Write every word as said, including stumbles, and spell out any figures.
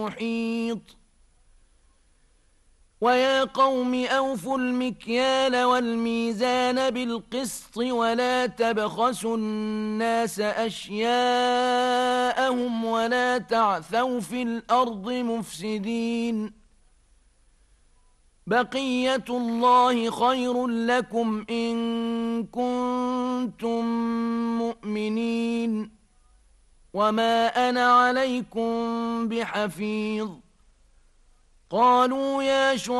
محيط ويا قوم أوفوا المكيال والميزان بالقسط ولا تبخسوا الناس أشياءهم ولا تعثوا في الأرض مفسدين بقية الله خير لكم إن كنتم مؤمنين وما أنا عليكم بحفيظ قالوا يا شعيب